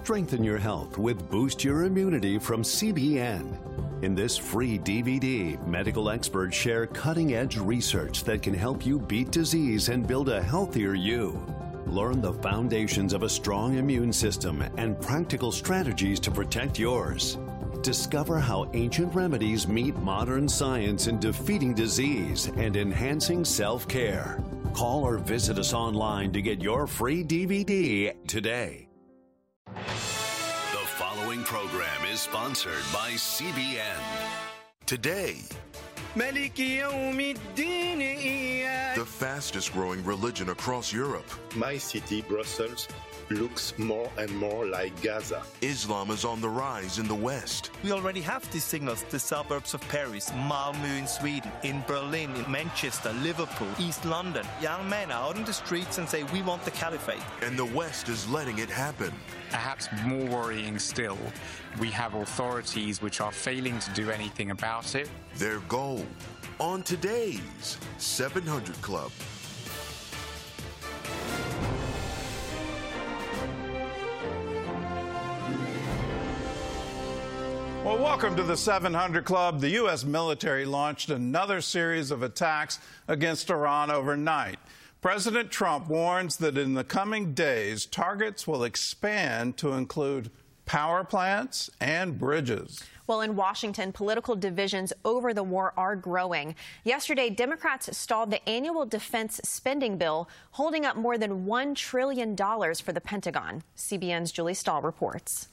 Strengthen your health with Boost Your Immunity from CBN. In this free DVD, medical experts share cutting-edge research that can help you beat disease and build a healthier you. Learn the foundations of a strong immune system and practical strategies to protect yours. Discover how ancient remedies meet modern science in defeating disease and enhancing self-care. Call or visit us online to get your free DVD today. The following program is sponsored by CBN. Today, the fastest growing religion across Europe. My city, Brussels, looks more and more like Gaza. Islam is on the rise in the West. We already have these signals, the suburbs of Paris, Malmö in Sweden, in Berlin, in Manchester, Liverpool, East London. Young men are out in the streets and say, we want the caliphate. And the West is letting it happen. Perhaps more worrying still, we have authorities which are failing to do anything about it. Their goal on today's 700 Club. Well, welcome to the 700 Club. The U.S. military launched another series of attacks against Iran overnight. President Trump warns that in the coming days, targets will expand to include power plants and bridges. Well, in Washington, political divisions over the war are growing. Yesterday, Democrats stalled the annual defense spending bill, holding up more than $1 trillion for the Pentagon. CBN's Julie Stahl reports.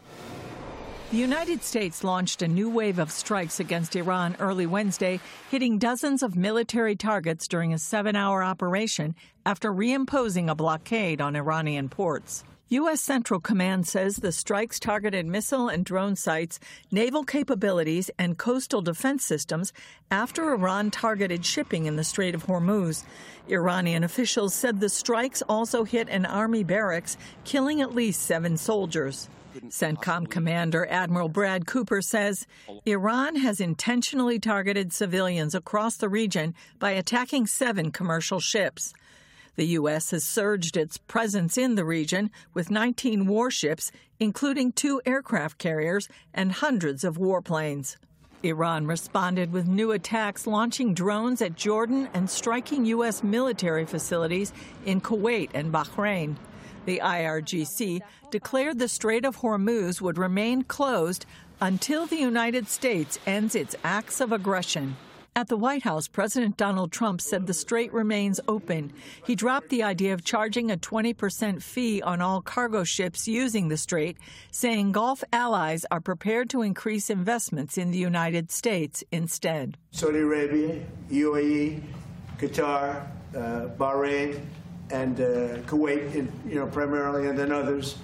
The United States launched a new wave of strikes against Iran early Wednesday, hitting dozens of military targets during a 7-hour operation after reimposing a blockade on Iranian ports. U.S. Central Command says the strikes targeted missile and drone sites, naval capabilities, and coastal defense systems after Iran targeted shipping in the Strait of Hormuz. Iranian officials said the strikes also hit an army barracks, killing at least 7 soldiers. CENTCOM Commander Admiral Brad Cooper says Iran has intentionally targeted civilians across the region by attacking 7 commercial ships. The U.S. has surged its presence in the region with 19 warships, including 2 aircraft carriers and hundreds of warplanes. Iran responded with new attacks, launching drones at Jordan and striking U.S. military facilities in Kuwait and Bahrain. The IRGC declared the Strait of Hormuz would remain closed until the United States ends its acts of aggression. At the White House, President Donald Trump said the strait remains open. He dropped the idea of charging a 20% fee on all cargo ships using the strait, saying Gulf allies are prepared to increase investments in the United States instead. Saudi Arabia, UAE, Qatar, Bahrain, and Kuwait, primarily, and then others.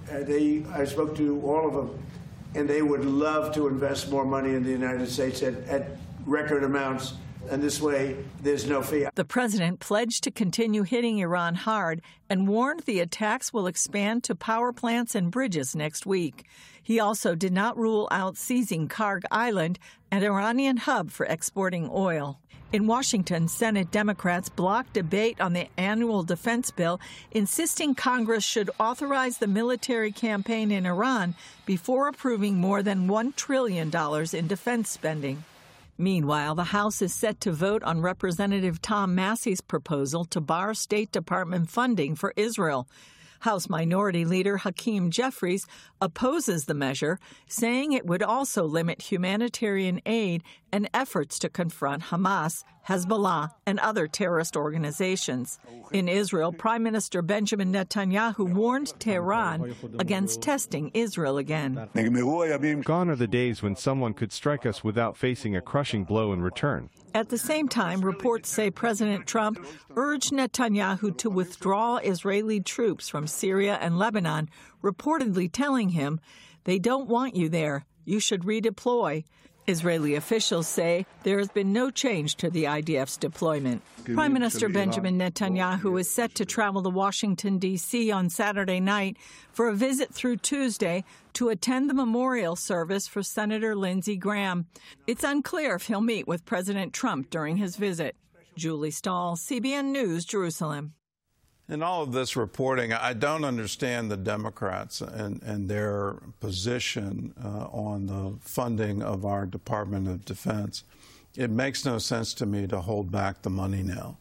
I spoke to all of them, and they would love to invest more money in the United States at record amounts, and this way there's no fee. The president pledged to continue hitting Iran hard and warned the attacks will expand to power plants and bridges next week. He also did not rule out seizing Karg Island, an Iranian hub for exporting oil. In Washington, Senate Democrats blocked debate on the annual defense bill, insisting Congress should authorize the military campaign in Iran before approving more than $1 trillion in defense spending. Meanwhile, the House is set to vote on Representative Tom Massey's proposal to bar State Department funding for Israel. House Minority Leader Hakeem Jeffries opposes the measure, saying it would also limit humanitarian aid and efforts to confront Hamas, Hezbollah, and other terrorist organizations. In Israel, Prime Minister Benjamin Netanyahu warned Tehran against testing Israel again. Gone are the days when someone could strike us without facing a crushing blow in return. At the same time, reports say President Trump urged Netanyahu to withdraw Israeli troops from Syria and Lebanon, reportedly telling him, "They don't want you there. You should redeploy." Israeli officials say there has been no change to the IDF's deployment. Prime Minister Benjamin Netanyahu is set to travel to Washington, D.C. on Saturday night for a visit through Tuesday to attend the memorial service for Senator Lindsey Graham. It's unclear if he'll meet with President Trump during his visit. Julie Stahl, CBN News, Jerusalem. In all of this reporting, I don't understand the Democrats and their position on the funding of our Department of Defense. It makes no sense to me to hold back the money now.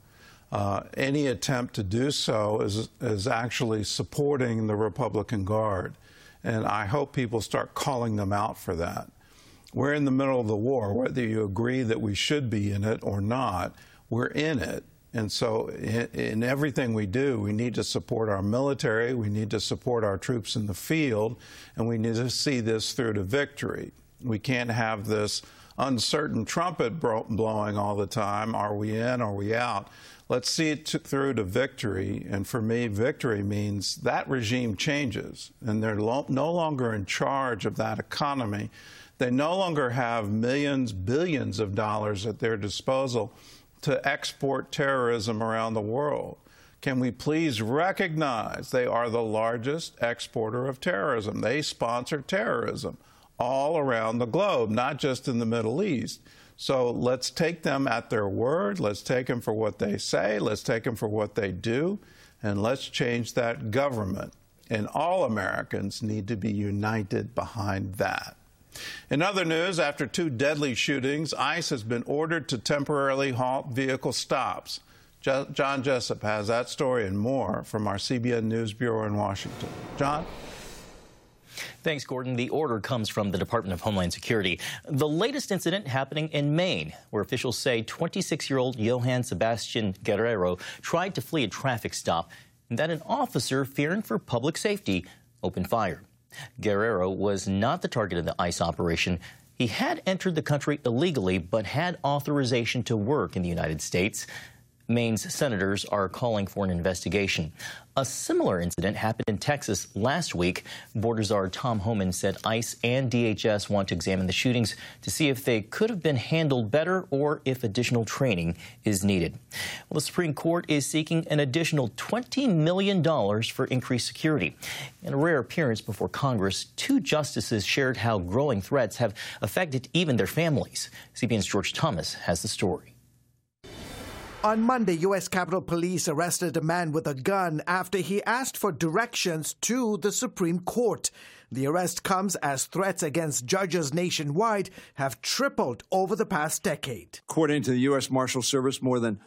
Any attempt to do so is actually supporting the Republican Guard, and I hope people start calling them out for that. We're in the middle of the war. Whether you agree that we should be in it or not, we're in it. And so in everything we do, we need to support our military, we need to support our troops in the field, and we need to see this through to victory. We can't have this uncertain trumpet blowing all the time. Are we in? Are we out? Let's see it through to victory. And for me, victory means that regime changes, and they're no longer in charge of that economy. They no longer have millions, billions of dollars at their disposal to export terrorism around the world. Can we please recognize they are the largest exporter of terrorism? They sponsor terrorism all around the globe, not just in the Middle East. So let's take them at their word. Let's take them for what they say. Let's take them for what they do. And let's change that government. And all Americans need to be united behind that. In other news, after 2 deadly shootings, ICE has been ordered to temporarily halt vehicle stops. John Jessup has that story and more from our CBN News Bureau in Washington. John? Thanks, Gordon. The order comes from the Department of Homeland Security. The latest incident happening in Maine, where officials say 26-year-old Johann Sebastian Guerrero tried to flee a traffic stop, and that an officer, fearing for public safety, opened fire. Guerrero was not the target of the ICE operation. He had entered the country illegally, but had authorization to work in the United States. Maine's senators are calling for an investigation. A similar incident happened in Texas last week. Border Czar Tom Homan said ICE and DHS want to examine the shootings to see if they could have been handled better or if additional training is needed. Well, the Supreme Court is seeking an additional $20 million for increased security. In a rare appearance before Congress, 2 justices shared how growing threats have affected even their families. CBN's George Thomas has the story. On Monday, U.S. Capitol Police arrested a man with a gun after he asked for directions to the Supreme Court. The arrest comes as threats against judges nationwide have tripled over the past decade. According to the U.S. Marshal Service, more than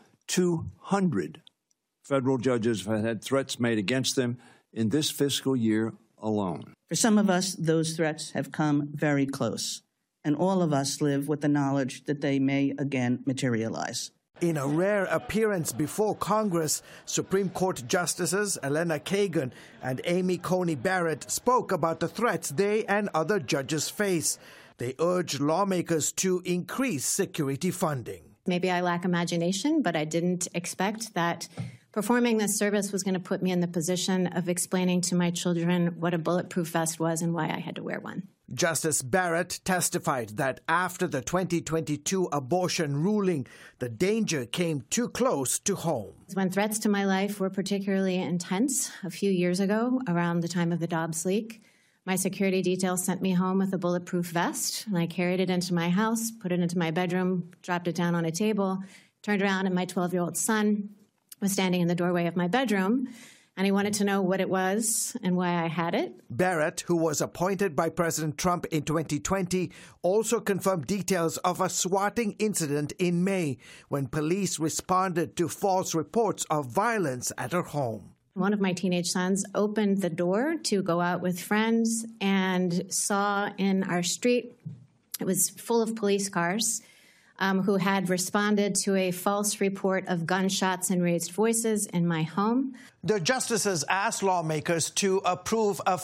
200 federal judges have had threats made against them in this fiscal year alone. For some of us, those threats have come very close, and all of us live with the knowledge that they may again materialize. In a rare appearance before Congress, Supreme Court Justices Elena Kagan and Amy Coney Barrett spoke about the threats they and other judges face. They urged lawmakers to increase security funding. Maybe I lack imagination, but I didn't expect that performing this service was going to put me in the position of explaining to my children what a bulletproof vest was and why I had to wear one. Justice Barrett testified that after the 2022 abortion ruling, the danger came too close to home. When threats to my life were particularly intense a few years ago, around the time of the Dobbs leak, my security detail sent me home with a bulletproof vest, and I carried it into my house, put it into my bedroom, dropped it down on a table, turned around, and my 12-year-old son was standing in the doorway of my bedroom, and he wanted to know what it was and why I had it. Barrett, who was appointed by President Trump in 2020, also confirmed details of a swatting incident in May when police responded to false reports of violence at her home. One of my teenage sons opened the door to go out with friends and saw in our street, it was full of police cars, who had responded to a false report of gunshots and raised voices in my home. The justices asked lawmakers to approve a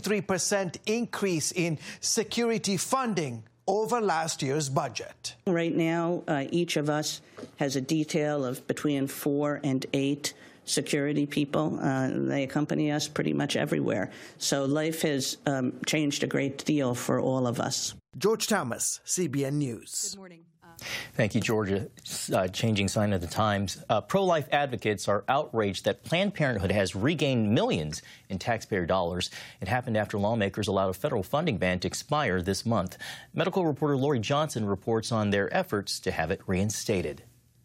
53% increase in security funding over last year's budget. Right now, each of us has a detail of between 4 and 8 security people. They accompany us pretty much everywhere. So life has changed a great deal for all of us. George Thomas, CBN News. Good morning. Thank you, Georgia. Changing sign of the times. Pro-life advocates are outraged that Planned Parenthood has regained millions in taxpayer dollars. It happened after lawmakers allowed a federal funding ban to expire this month. Medical reporter Lori Johnson reports on their efforts to have it reinstated.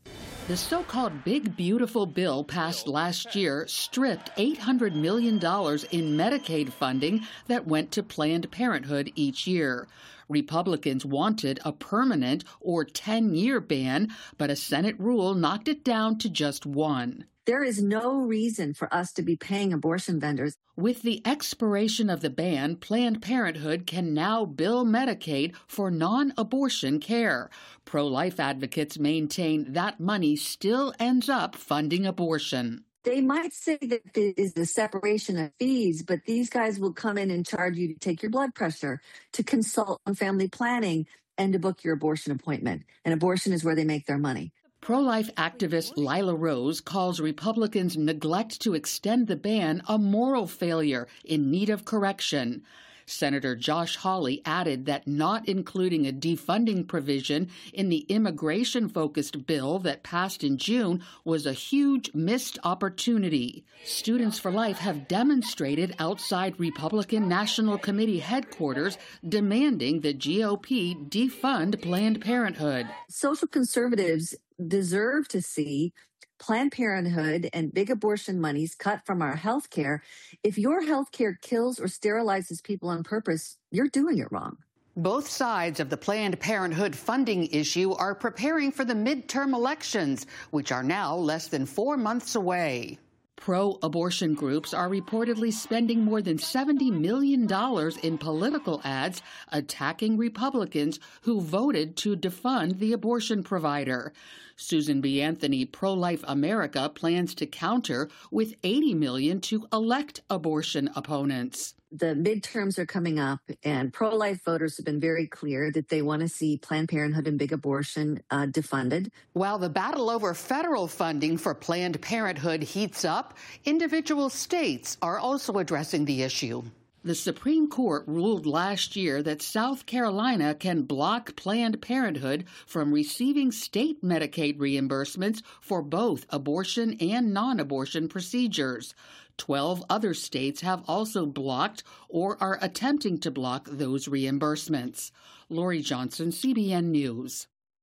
The so-called Big Beautiful Bill passed last year stripped $800 million in Medicaid funding that went to Planned Parenthood each year. Republicans wanted a permanent or 10-year ban, but a Senate rule knocked it down to just one. There is no reason for us to be paying abortion vendors. With the expiration of the ban, Planned Parenthood can now bill Medicaid for non-abortion care. Pro-life advocates maintain that money still ends up funding abortion. They might say that it is the separation of fees, but these guys will come in and charge you to take your blood pressure, to consult on family planning, and to book your abortion appointment. And abortion is where they make their money. Pro-life activist Lila Rose calls Republicans' neglect to extend the ban a moral failure in need of correction. Senator Josh Hawley added that not including a defunding provision in the immigration-focused bill that passed in June was a huge missed opportunity. Students for Life have demonstrated outside Republican National Committee headquarters demanding the GOP defund Planned Parenthood. Social conservatives deserve to see Planned Parenthood and big abortion monies cut from our health care. If your health care kills or sterilizes people on purpose, you're doing it wrong. Both sides of the Planned Parenthood funding issue are preparing for the midterm elections, which are now less than 4 months away. Pro-abortion groups are reportedly spending more than $70 million in political ads attacking Republicans who voted to defund the abortion provider. Susan B. Anthony, Pro-Life America, plans to counter with $80 million to elect abortion opponents. The midterms are coming up, and pro-life voters have been very clear that they want to see Planned Parenthood and big abortion defunded. While the battle over federal funding for Planned Parenthood heats up, individual states are also addressing the issue. The Supreme Court ruled last year that South Carolina can block Planned Parenthood from receiving state Medicaid reimbursements for both abortion and non-abortion procedures. 12 other states have also blocked or are attempting to block those reimbursements. Lori Johnson, CBN News.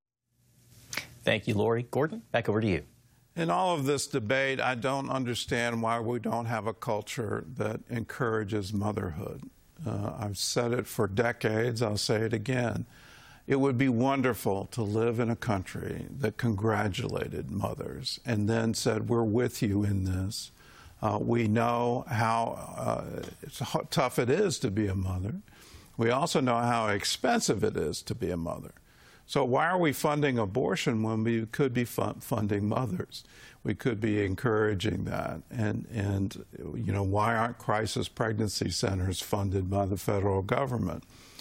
Thank you, Lori. Gordon, back over to you. In all of this debate, I don't understand why we don't have a culture that encourages motherhood. I've said it for decades. I'll say it again. It would be wonderful to live in a country that congratulated mothers and then said, we're with you in this. We know how tough it is to be a mother. We also know how expensive it is to be a mother. So why are we funding abortion when we could be funding mothers? We could be encouraging that. And you know, why aren't crisis pregnancy centers funded by the federal government?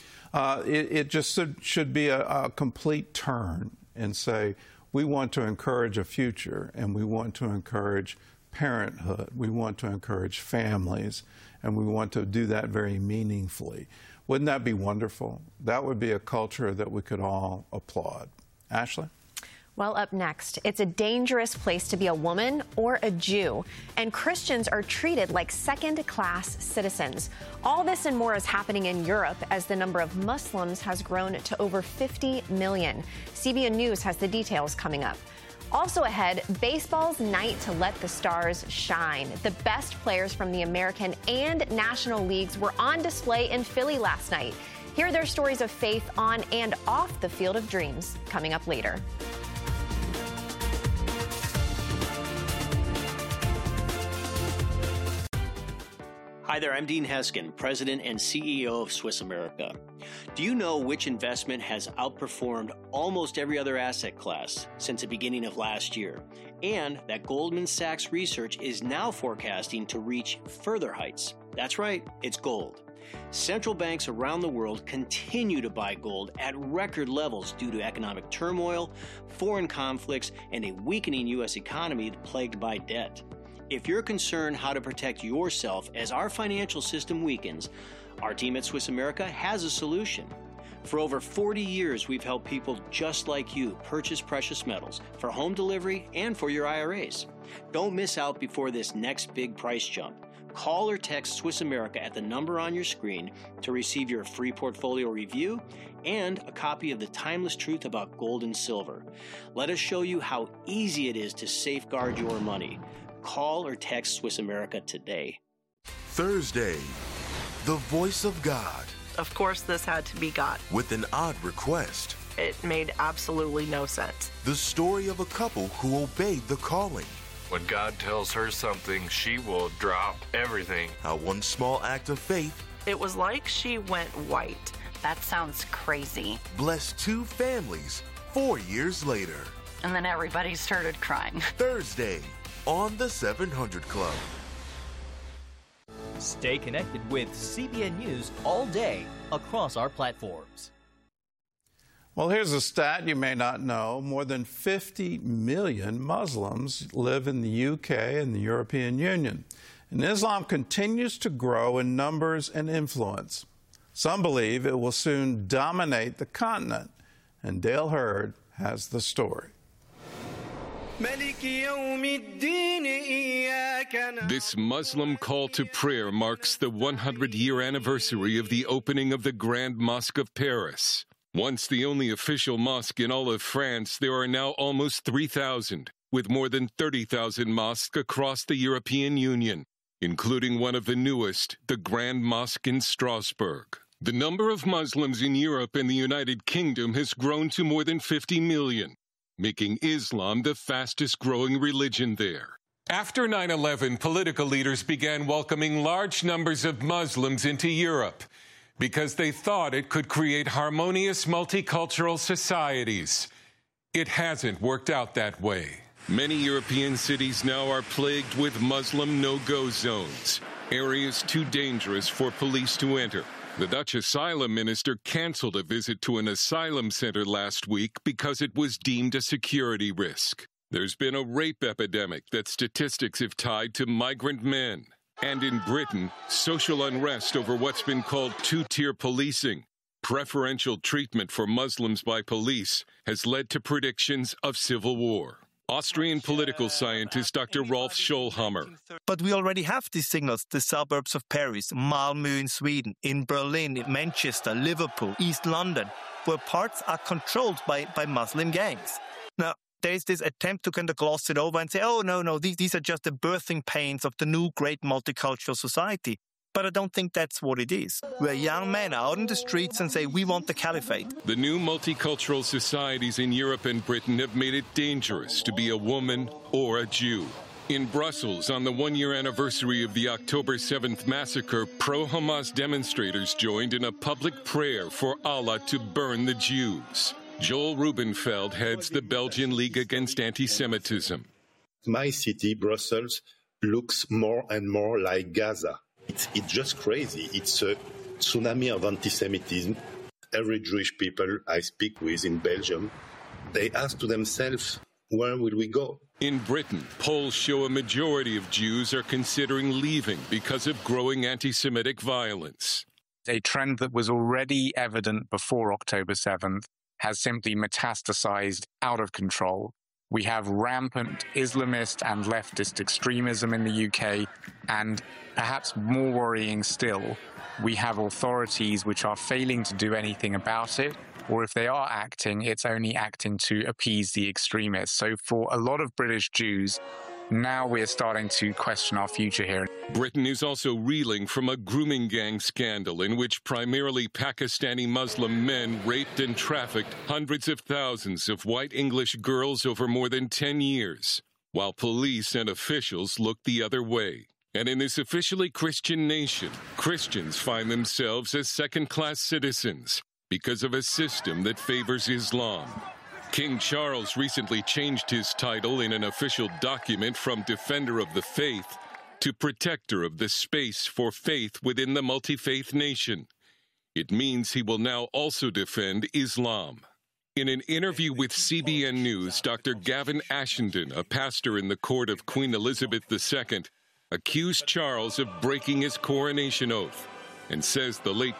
It just should be a complete turn and say, we want to encourage a future, and we want to encourage parenthood. We want to encourage families, and we want to do that very meaningfully. Wouldn't that be wonderful? That would be a culture that we could all applaud. Ashley? Well, up next, it's a dangerous place to be a woman or a Jew, and Christians are treated like second-class citizens. All this and more is happening in Europe as the number of Muslims has grown to over 50 million. CBN News has the details coming up. Also ahead, baseball's night to let the stars shine. The best players from the American and National Leagues were on display in Philly last night. Hear their stories of faith on and off the field of dreams coming up later. Hi there, I'm Dean Heskin, President and CEO of Swiss America. Do you know which investment has outperformed almost every other asset class since the beginning of last year? And that Goldman Sachs research is now forecasting to reach further heights. That's right, it's gold. Central banks around the world continue to buy gold at record levels due to economic turmoil, foreign conflicts, and a weakening U.S. economy plagued by debt. If you're concerned how to protect yourself as our financial system weakens, our team at Swiss America has a solution. For over 40 years, we've helped people just like you purchase precious metals for home delivery and for your IRAs. Don't miss out before this next big price jump. Call or text Swiss America at the number on your screen to receive your free portfolio review and a copy of The Timeless Truth About Gold and Silver. Let us show you how easy it is to safeguard your money. Call or text Swiss America today. Thursday, the voice of God. Of course, this had to be God. With an odd request. It made absolutely no sense. The story of a couple who obeyed the calling. When God tells her something, she will drop everything. How one small act of faith. It was like she went white. That sounds crazy. Blessed two families 4 years later. And then everybody started crying. Thursday on the 700 Club. Stay connected with CBN News all day across our platforms. Well, here's a stat you may not know. More than 50 million Muslims live in the UK and the European Union. And Islam continues to grow in numbers and influence. Some believe it will soon dominate the continent. And Dale Hurd has the story. This Muslim call to prayer marks the 100-year anniversary of the opening of the Grand Mosque of Paris. Once the only official mosque in all of France, there are now almost 3,000, with more than 30,000 mosques across the European Union, including one of the newest, the Grand Mosque in Strasbourg. The number of Muslims in Europe and the United Kingdom has grown to more than 50 million, making Islam the fastest-growing religion there. After 9/11, political leaders began welcoming large numbers of Muslims into Europe, because they thought it could create harmonious multicultural societies. It hasn't worked out that way. Many European cities now are plagued with Muslim no-go zones, areas too dangerous for police to enter. The Dutch asylum minister canceled a visit to an asylum center last week because it was deemed a security risk. There's been a rape epidemic that statistics have tied to migrant men. And in Britain, social unrest over what's been called two-tier policing, preferential treatment for Muslims by police, has led to predictions of civil war. Austrian political scientist Dr. Rolf Schollhammer. But we already have these signals, the suburbs of Paris, Malmö in Sweden, in Berlin, in Manchester, Liverpool, East London, where parts are controlled by Muslim gangs. Now, there is this attempt to kind of gloss it over and say, oh, no, these are just the birthing pains of the new great multicultural society. But I don't think that's what it is, where young men are out in the streets and say, we want the caliphate. The new multicultural societies in Europe and Britain have made it dangerous to be a woman or a Jew. In Brussels, on the one-year anniversary of the October 7th massacre, pro-Hamas demonstrators joined in a public prayer for Allah to burn the Jews. Joel Rubenfeld heads the Belgian League Against Anti-Semitism. My city, Brussels, looks more and more like Gaza. It's just crazy. It's a tsunami of anti-Semitism. Every Jewish people I speak with in Belgium, they ask to themselves, where will we go? In Britain, polls show a majority of Jews are considering leaving because of growing anti-Semitic violence. A trend that was already evident before October 7th has simply metastasized out of control. We have rampant Islamist and leftist extremism in the UK, and perhaps more worrying still, we have authorities which are failing to do anything about it, or if they are acting, it's only acting to appease the extremists. So for a lot of British Jews, now we're starting to question our future here. Britain is also reeling from a grooming gang scandal in which primarily Pakistani Muslim men raped and trafficked hundreds of thousands of white English girls over more than 10 years, while police and officials look the other way. And in this officially Christian nation, Christians find themselves as second-class citizens because of a system that favors Islam. King Charles recently changed his title in an official document from Defender of the Faith to Protector of the Space for Faith within the multi-faith nation. It means he will now also defend Islam. In an interview with CBN News, Dr. Gavin Ashenden, a pastor in the court of Queen Elizabeth II, accused Charles of breaking his coronation oath and says the late